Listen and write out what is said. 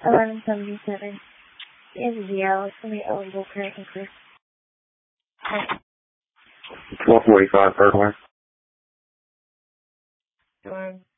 1177 NZL is going to be eligible for an increase. 1245 third line. Storm